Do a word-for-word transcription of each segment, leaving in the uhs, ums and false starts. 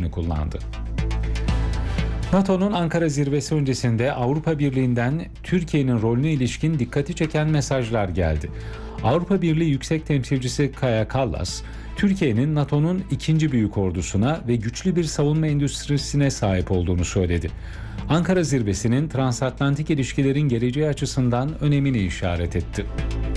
ifadesini kullandı. NATO'nun Ankara zirvesi öncesinde Avrupa Birliği'nden Türkiye'nin rolüne ilişkin dikkati çeken mesajlar geldi. Avrupa Birliği Yüksek Temsilcisi Kaja Kallas, Türkiye'nin NATO'nun ikinci büyük ordusuna ve güçlü bir savunma endüstrisine sahip olduğunu söyledi. Ankara zirvesinin transatlantik ilişkilerin geleceği açısından önemini işaret etti.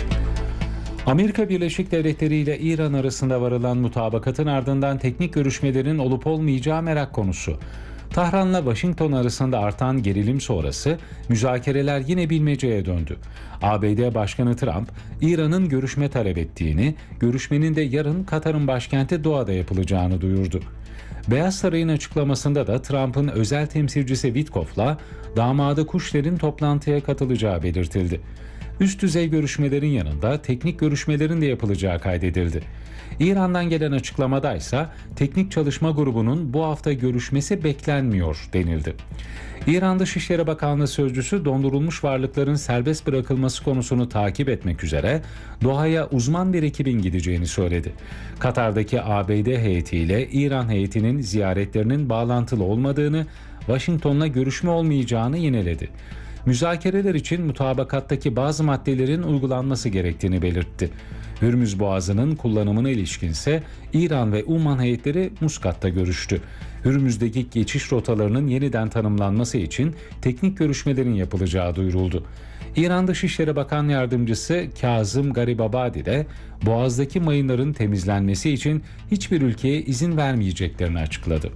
Amerika Birleşik Devletleri ile İran arasında varılan mutabakatın ardından teknik görüşmelerin olup olmayacağı merak konusu. Tahran'la Washington arasında artan gerilim sonrası müzakereler yine bilmeceye döndü. A B D Başkanı Trump, İran'ın görüşme talep ettiğini, görüşmenin de yarın Katar'ın başkenti Doha'da yapılacağını duyurdu. Beyaz Saray'ın açıklamasında da Trump'ın özel temsilcisi Witkoff'la damadı Kushner'in toplantıya katılacağı belirtildi. Üst düzey görüşmelerin yanında teknik görüşmelerin de yapılacağı kaydedildi. İran'dan gelen açıklamada ise teknik çalışma grubunun bu hafta görüşmesi beklenmiyor denildi. İran Dışişleri Bakanlığı sözcüsü dondurulmuş varlıkların serbest bırakılması konusunu takip etmek üzere Doha'ya uzman bir ekibin gideceğini söyledi. Katar'daki A B D heyetiyle İran heyetinin ziyaretlerinin bağlantılı olmadığını, Washington'la görüşme olmayacağını yineledi. Müzakereler için mutabakattaki bazı maddelerin uygulanması gerektiğini belirtti. Hürmüz Boğazı'nın kullanımına ilişkinse İran ve Umman heyetleri Muskat'ta görüştü. Hürmüz'deki geçiş rotalarının yeniden tanımlanması için teknik görüşmelerin yapılacağı duyuruldu. İran Dışişleri Bakan Yardımcısı Kazım Garibabadi de Boğaz'daki mayınların temizlenmesi için hiçbir ülkeye izin vermeyeceklerini açıkladı.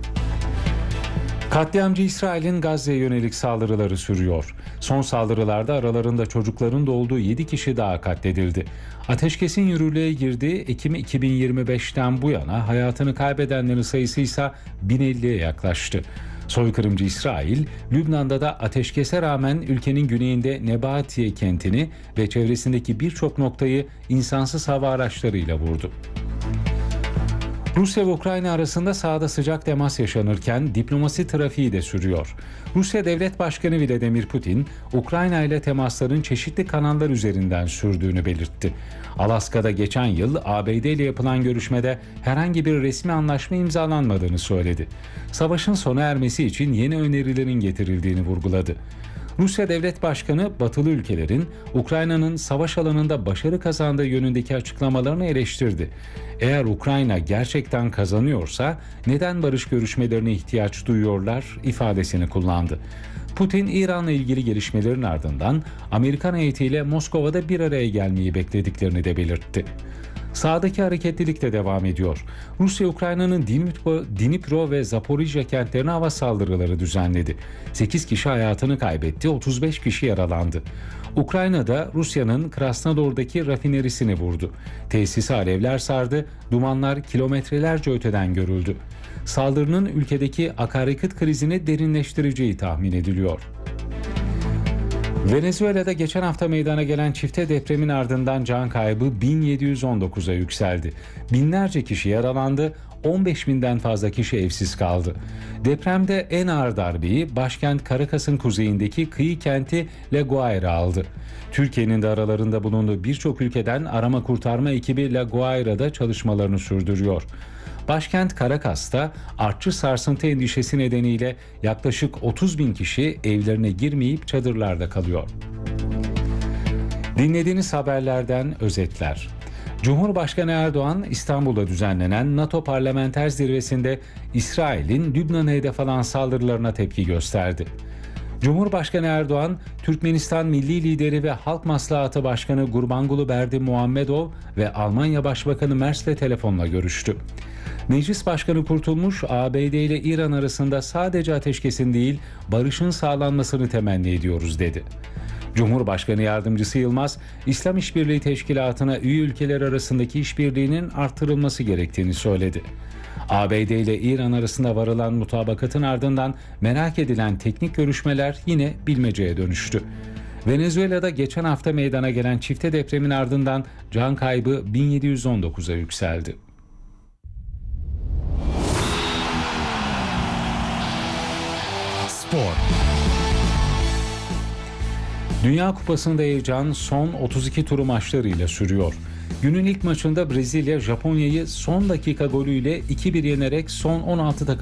Katliamcı İsrail'in Gazze'ye yönelik saldırıları sürüyor. Son saldırılarda aralarında çocukların da olduğu yedi kişi daha katledildi. Ateşkesin yürürlüğe girdiği Ekim iki bin yirmi beşten bu yana hayatını kaybedenlerin sayısı ise bin elliye yaklaştı. Soykırımcı İsrail, Lübnan'da da ateşkese rağmen ülkenin güneyinde Nebatiye kentini ve çevresindeki birçok noktayı insansız hava araçlarıyla vurdu. Rusya ve Ukrayna arasında sahada sıcak temas yaşanırken diplomasi trafiği de sürüyor. Rusya Devlet Başkanı Vladimir Putin, Ukrayna ile temasların çeşitli kanallar üzerinden sürdüğünü belirtti. Alaska'da geçen yıl A B D ile yapılan görüşmede herhangi bir resmi anlaşma imzalanmadığını söyledi. Savaşın sona ermesi için yeni önerilerin getirildiğini vurguladı. Rusya Devlet Başkanı, batılı ülkelerin Ukrayna'nın savaş alanında başarı kazandığı yönündeki açıklamalarını eleştirdi. Eğer Ukrayna gerçekten kazanıyorsa neden barış görüşmelerine ihtiyaç duyuyorlar ifadesini kullandı. Putin, İran'la ilgili gelişmelerin ardından Amerikan heyetiyle Moskova'da bir araya gelmeyi beklediklerini de belirtti. Sahadaki hareketlilik de devam ediyor. Rusya, Ukrayna'nın Dnipro, Dnipro ve Zaporijya kentlerine hava saldırıları düzenledi. sekiz kişi hayatını kaybetti, otuz beş kişi yaralandı. Ukrayna'da Rusya'nın Krasnodar'daki rafinerisini vurdu. Tesisi alevler sardı, dumanlar kilometrelerce öteden görüldü. Saldırının ülkedeki akaryakıt krizini derinleştireceği tahmin ediliyor. Venezuela'da geçen hafta meydana gelen çifte depremin ardından can kaybı bin yedi yüz on dokuza yükseldi. Binlerce kişi yaralandı, on beş binden fazla kişi evsiz kaldı. Depremde en ağır darbeyi başkent Caracas'ın kuzeyindeki kıyı kenti La Guaira aldı. Türkiye'nin de aralarında bulunduğu birçok ülkeden arama kurtarma ekibi La Guaira'da çalışmalarını sürdürüyor. Başkent Caracas'ta artçı sarsıntı endişesi nedeniyle yaklaşık otuz bin kişi evlerine girmeyip çadırlarda kalıyor. Dinlediğiniz haberlerden özetler. Cumhurbaşkanı Erdoğan, İstanbul'da düzenlenen NATO Parlamenter Zirvesi'nde İsrail'in Lübnan'a hedef alan saldırılarına tepki gösterdi. Cumhurbaşkanı Erdoğan, Türkmenistan Milli Lideri ve Halk Maslahatı Başkanı Gurbanguly Berdimuhamedov ve Almanya Başbakanı Merz'le telefonla görüştü. Meclis Başkanı Kurtulmuş, A B D ile İran arasında sadece ateşkesin değil, barışın sağlanmasını temenni ediyoruz dedi. Cumhurbaşkanı Yardımcısı Yılmaz, İslam İşbirliği Teşkilatı'na üye ülkeler arasındaki işbirliğinin artırılması gerektiğini söyledi. A B D ile İran arasında varılan mutabakatın ardından merak edilen teknik görüşmeler yine bilmeceye dönüştü. Venezuela'da geçen hafta meydana gelen çifte depremin ardından can kaybı bin yedi yüz on dokuza yükseldi. Spor. Dünya Kupası'nda heyecan son otuz iki turu maçlarıyla sürüyor. Günün ilk maçında Brezilya Japonya'yı son dakika golüyle iki bir yenerek son on altı takım